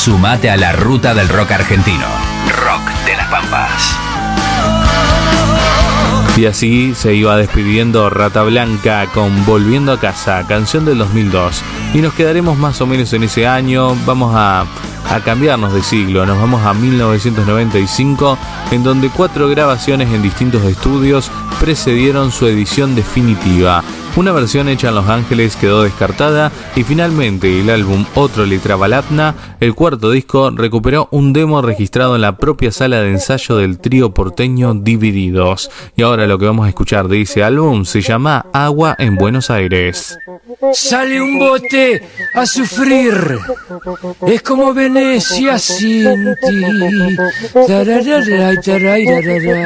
Sumate a la ruta del rock argentino. Rock de las Pampas. Y así se iba despidiendo Rata Blanca con Volviendo a Casa, canción del 2002. Y nos quedaremos más o menos en ese año. Vamos a cambiarnos de siglo, nos vamos a 1995, en donde 4 grabaciones en distintos estudios precedieron su edición definitiva. Una versión hecha en Los Ángeles quedó descartada y finalmente el álbum Otro Litrabalatna, el cuarto disco, recuperó un demo registrado en la propia sala de ensayo del trío porteño Divididos. Y ahora lo que vamos a escuchar de ese álbum se llama Agua en Buenos Aires. Sale un bote a sufrir, es como Venecia sin ti.